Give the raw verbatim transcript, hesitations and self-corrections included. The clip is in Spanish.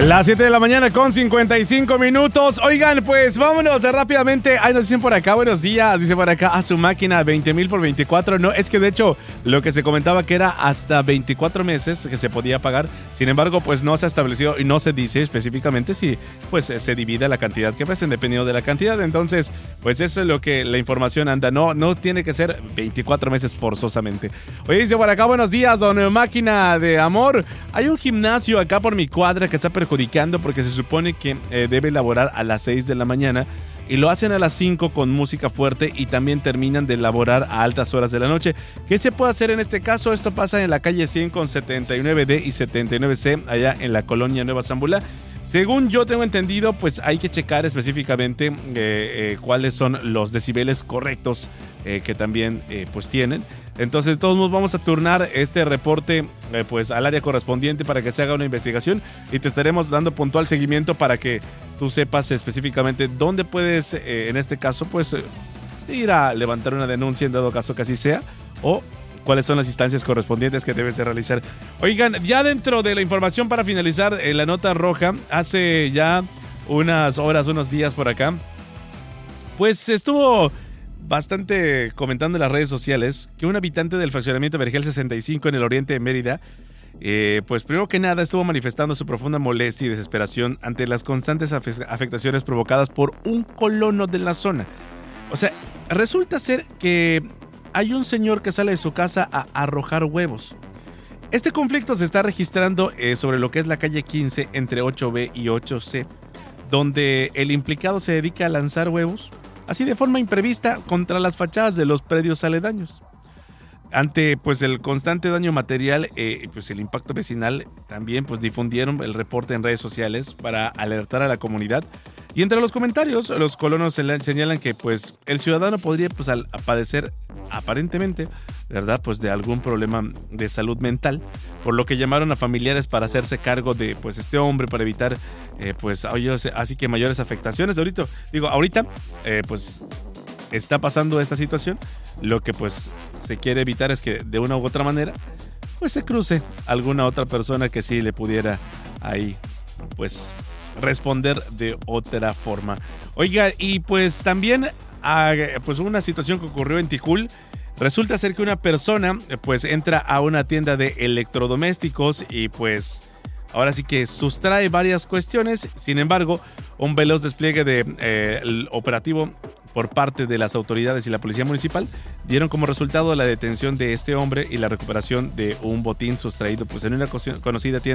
Las siete de la mañana con cincuenta y cinco minutos. Oigan, pues vámonos rápidamente. Ay, nos dicen por acá, buenos días. Dice por acá, a su máquina veinte mil por veinticuatro. No, es que de hecho lo que se comentaba que era hasta veinticuatro meses que se podía pagar. Sin embargo, pues no se estableció y no se dice específicamente si pues se divide la cantidad que presten dependiendo de la cantidad. Entonces, pues eso es lo que la información anda. No, no tiene que ser veinticuatro meses forzosamente. Oye, dice por acá, buenos días, don Máquina de Amor. Hay un gimnasio acá por mi cuadra que está perjudicando porque se supone que eh, debe laborar a las seis de la mañana y lo hacen a las cinco con música fuerte y también terminan de laborar a altas horas de la noche. ¿Qué se puede hacer en este caso? Esto pasa en la calle cien con setenta y nueve D y setenta y nueve C, allá en la colonia Nueva Zambula. Según yo tengo entendido, pues hay que checar específicamente eh, eh, cuáles son los decibeles correctos eh, que también eh, pues tienen. Entonces, de todos modos, vamos a turnar este reporte eh, pues al área correspondiente para que se haga una investigación y te estaremos dando puntual seguimiento para que tú sepas específicamente dónde puedes, eh, en este caso, pues eh, ir a levantar una denuncia en dado caso que así sea, o cuáles son las instancias correspondientes que debes de realizar. Oigan, ya dentro de la información para finalizar en la nota roja, hace ya unas horas, unos días por acá, pues estuvo bastante comentando en las redes sociales que un habitante del fraccionamiento Vergel sesenta y cinco en el oriente de Mérida, eh, pues primero que nada estuvo manifestando su profunda molestia y desesperación ante las constantes afectaciones provocadas por un colono de la zona. O sea, resulta ser que hay un señor que sale de su casa a arrojar huevos. Este conflicto se está registrando eh, sobre lo que es la calle quince entre ocho B y ocho C, donde el implicado se dedica a lanzar huevos así de forma imprevista contra las fachadas de los predios aledaños. Ante pues el constante daño material, eh, pues el impacto vecinal, también pues difundieron el reporte en redes sociales para alertar a la comunidad. Y entre los comentarios, los colonos señalan que pues el ciudadano podría pues al, a padecer aparentemente, ¿verdad? Pues de algún problema de salud mental, por lo que llamaron a familiares para hacerse cargo de pues este hombre para evitar eh, pues así que mayores afectaciones. Ahorita, digo, ahorita eh, pues está pasando esta situación, lo que pues se quiere evitar es que de una u otra manera pues se cruce alguna otra persona que sí le pudiera ahí pues responder de otra forma. Oiga, y pues también a, pues una situación que ocurrió en Ticul. Resulta ser que una persona pues entra a una tienda de electrodomésticos y pues ahora sí que sustrae varias cuestiones. Sin embargo, un veloz despliegue de eh, el operativo por parte de las autoridades y la policía municipal dieron como resultado la detención de este hombre y la recuperación de un botín sustraído pues en una conocida tienda